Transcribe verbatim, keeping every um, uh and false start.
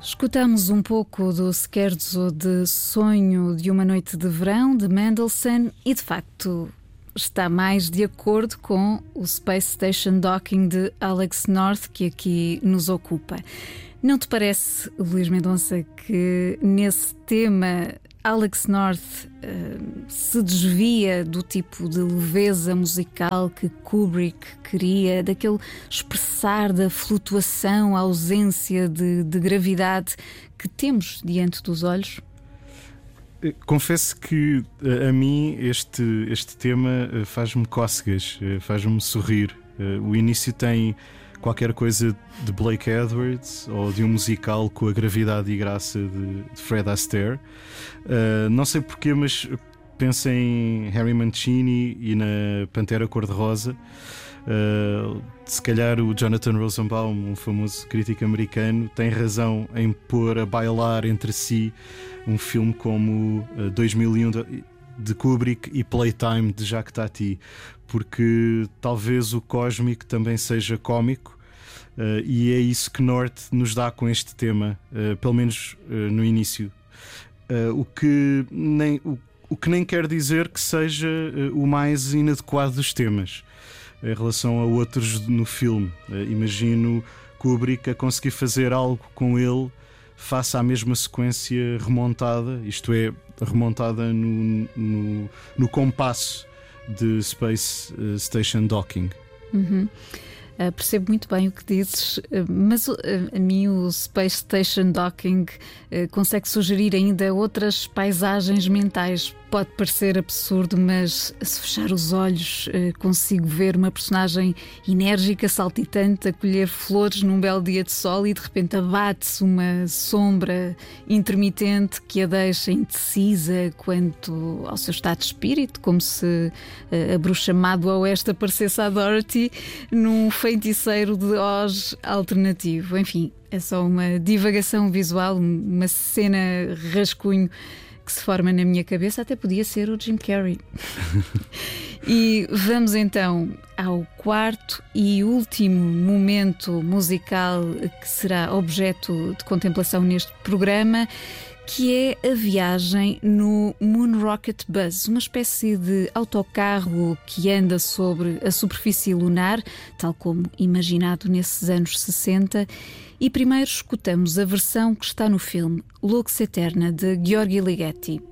Escutamos um pouco do scherzo de Sonho de uma Noite de Verão, de Mendelssohn, e de facto está mais de acordo com o Space Station Docking de Alex North, que aqui nos ocupa. Não te parece, Luís Mendonça, que nesse tema Alex North uh, se desvia do tipo de leveza musical que Kubrick queria, daquele expressar da flutuação, a ausência de, de gravidade que temos diante dos olhos? Confesso que a mim este, este tema faz-me cócegas, faz-me sorrir. O início tem qualquer coisa de Blake Edwards ou de um musical com a gravidade e graça de, de Fred Astaire. Uh, não sei porquê, mas penso em Harry Mancini e na Pantera Cor-de-Rosa. Uh, se calhar o Jonathan Rosenbaum, um famoso crítico americano, tem razão em pôr a bailar entre si um filme como uh, dois mil e um de, de Kubrick e Playtime de Jacques Tati, porque talvez o cósmico também seja cómico, uh, e é isso que North nos dá com este tema, uh, pelo menos uh, no início. Uh, o, que nem, o, o que nem quer dizer que seja uh, o mais inadequado dos temas em relação a outros no filme. Uh, imagino Kubrick a conseguir fazer algo com ele face à mesma sequência remontada, isto é, remontada no, no, no compasso de Space Station Docking. Uhum. Uh, percebo muito bem o que dizes, uh, mas uh, a mim o Space Station Docking uh, consegue sugerir ainda outras paisagens mentais. Pode parecer absurdo, mas se fechar os olhos uh, consigo ver uma personagem enérgica, saltitante, a colher flores num belo dia de sol e de repente abate-se uma sombra intermitente que a deixa indecisa quanto ao seu estado de espírito, como se uh, a bruxa má do oeste aparecesse a Dorothy num feiticeiro de Oz alternativo. Enfim, é só uma divagação visual, uma cena rascunho que se forma na minha cabeça. Até podia ser o Jim Carrey. E vamos então ao quarto e último momento musical que será objeto de contemplação neste programa, que é a viagem no Moon Rocket Bus, uma espécie de autocarro que anda sobre a superfície lunar, tal como imaginado nesses anos sessenta. E primeiro escutamos a versão que está no filme Lux Eterna, de György Ligeti.